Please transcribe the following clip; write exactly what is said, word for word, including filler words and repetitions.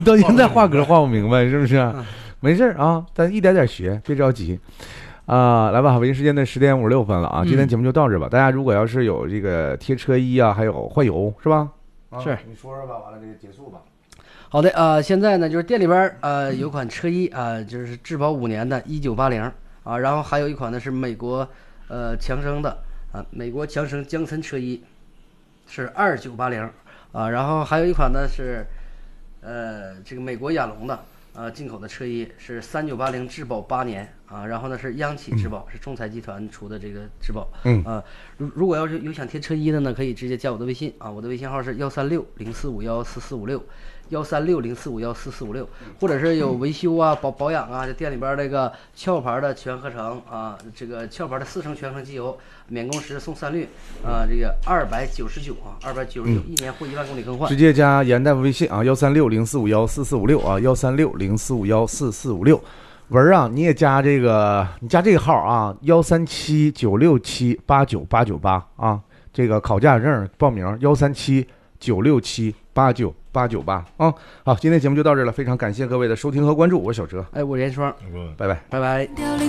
到现在画格画不明白，是不是、啊？没事啊，咱一点点学，别着急。啊、呃，来吧，北京时间的十点五十六分了啊，今天节目就到这吧。嗯、大家如果要是有这个贴车衣啊，还有换油是吧？啊、 是， 你说说吧，完了这个结束吧。 好的啊、呃，现在呢就是店里边呃有款车衣啊、呃，就是质保五年的一九八零啊，然后还有一款呢是美国呃强生的啊，美国强生江森车衣是二九八零啊，然后还有一款呢是呃这个美国亚龙的。呃，进口的车衣是三九八零质保八年啊，然后呢是央企质保，嗯、是仲裁集团出的这个质保。嗯啊，如如果要是有想贴车衣的呢，可以直接加我的微信啊，我的微信号是幺三六零四五幺四四五六，幺三六零四五幺四四五六，或者是有维修啊、保保养啊，就店里边这个壳牌的全合成啊，这个壳牌的四升全合成机油，免工时送三滤啊，这个二百九十九啊，二百九十九一年或一万公里更换。 直接加严大夫微信啊，幺三六零四五幺四四五六啊，幺三六零四五幺四四五六。文儿啊，你也加这个，你加这个号啊，幺三七九六七八九八九八啊，这个考驾驶证报名幺三七九六七八九八九八啊。好，今天节目就到这了，非常感谢各位的收听和关注，我是小哲， 哎，我是严双， 拜拜， 拜拜。